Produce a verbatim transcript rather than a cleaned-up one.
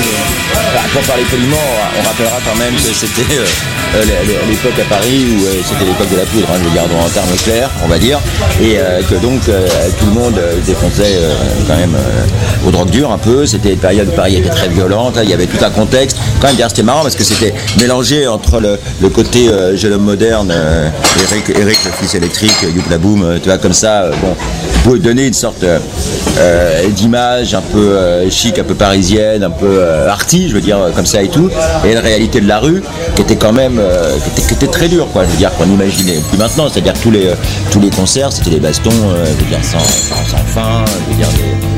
Enfin, pour parler poliment, on rappellera quand même que c'était euh, l'époque à Paris où euh, c'était l'époque de la poudre, hein, je veux dire en termes clairs, on va dire, et euh, que donc euh, tout le monde euh, défonçait euh, quand même euh, aux drogues dures un peu. C'était une période où Paris était très violente, hein, il y avait tout un contexte. Quand même, c'était marrant parce que c'était mélangé entre le, le côté euh, jeune homme moderne, euh, Eric, Eric le fils électrique, Youpla Boom, euh, tu vois, comme ça, euh, bon, pour donner une sorte euh, d'image un peu euh, chic, un peu parisienne, un peu euh, arty, je veux dire, comme ça et tout, et la réalité de la rue qui était quand même euh, qui, était, qui était très dure, quoi, je veux dire, qu'on imaginait. Puis maintenant, c'est-à-dire tous les, euh, tous les concerts, c'était des bastons, euh, je veux dire, sans, sans, sans fin, je veux dire, des